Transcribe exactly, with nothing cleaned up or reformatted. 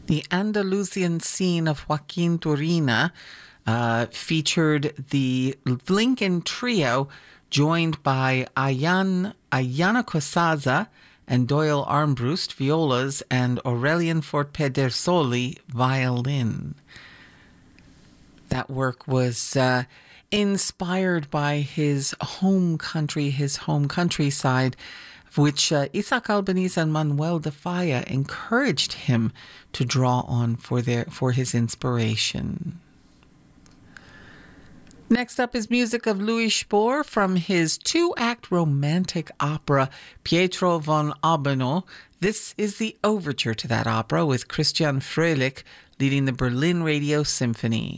The Andalusian scene of Joaquin Turina uh, featured the Lincoln Trio, joined by Ayan, Ayana Cosaza and Doyle Armbruster violas and Aurelian Fort Pedersoli violin. That work was uh, inspired by his home country, his home countryside, which uh, Isaac Albanese and Manuel de Falla encouraged him to draw on for their for his inspiration. Next up is music of Louis Spohr from his two-act romantic opera Pietro von Abeno. This is the overture to that opera with Christian Fröhlich leading the Berlin Radio Symphony.